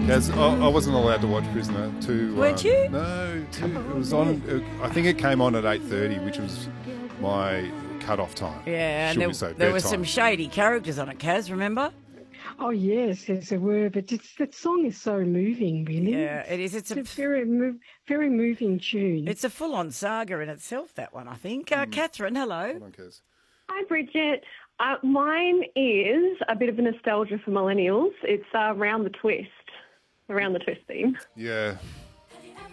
Kaz, I wasn't allowed to watch Prisoner. Weren't you? No, it was on. I think it came on at 8:30, which was my cut-off time. Yeah, Should and we say there were bedtime. some shady characters on it, Kaz, remember? Oh, yes, there were. But that song is so moving, really. Yeah, it is. It's a very moving tune. It's a full-on saga in itself, that one, I think. Catherine, hello. Hold on, Kaz. Hi, Bridget. Mine is a bit of a nostalgia for millennials. It's Around the Twist theme. Yeah,